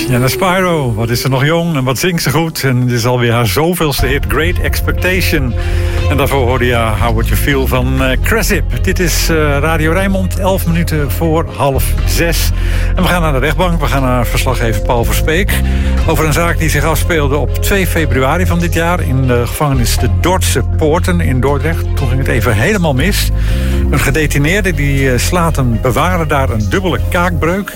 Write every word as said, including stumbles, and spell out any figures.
Jenna Spyro, wat is ze nog jong en wat zingt ze goed. En dit is alweer haar zoveelste hit, Great Expectation. En daarvoor hoorde je How Would You Feel van uh, Cressip. Dit is uh, Radio Rijnmond, elf minuten voor half zes. En we gaan naar de rechtbank, we gaan naar verslaggever Paul Verspeek. Over een zaak die zich afspeelde op twee februari van dit jaar... in de gevangenis de Dordtse Poorten in Dordrecht. Toen ging het even helemaal mis. Een gedetineerde die slaat een bewaarder daar een dubbele kaakbreuk.